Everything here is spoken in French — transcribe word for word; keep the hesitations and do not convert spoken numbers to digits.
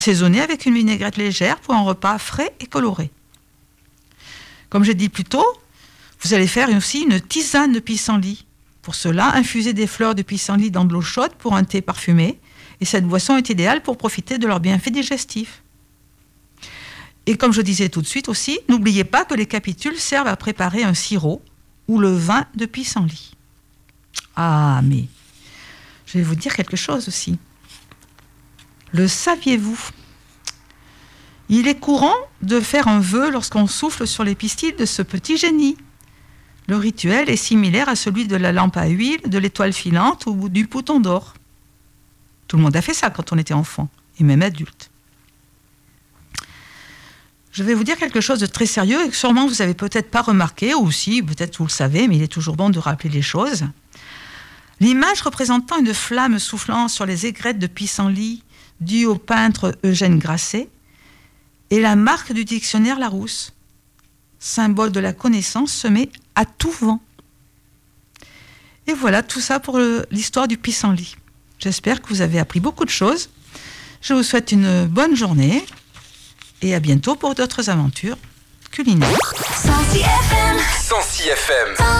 assaisonner avec une vinaigrette légère pour un repas frais et coloré. Comme j'ai dit plus tôt, vous allez faire aussi une tisane de pissenlit. Pour cela, infusez des fleurs de pissenlit dans de l'eau chaude pour un thé parfumé. Et cette boisson est idéale pour profiter de leurs bienfaits digestifs. Et comme je disais tout de suite aussi, n'oubliez pas que les capitules servent à préparer un sirop ou le vin de pissenlit. Ah, mais je vais vous dire quelque chose aussi. Le saviez-vous ? Il est courant de faire un vœu lorsqu'on souffle sur les pistils de ce petit génie. Le rituel est similaire à celui de la lampe à huile, de l'étoile filante ou du bouton d'or. Tout le monde a fait ça quand on était enfant, et même adulte. Je vais vous dire quelque chose de très sérieux et que sûrement vous n'avez peut-être pas remarqué, ou si, peut-être vous le savez, mais il est toujours bon de rappeler les choses. L'image représentant une flamme soufflant sur les aigrettes de pissenlit due au peintre Eugène Grasset est la marque du dictionnaire Larousse, symbole de la connaissance semée à tout vent. Et voilà tout ça pour le, l'histoire du pissenlit. J'espère que vous avez appris beaucoup de choses. Je vous souhaite une bonne journée et à bientôt pour d'autres aventures culinaires. cent six F M. cent six F M.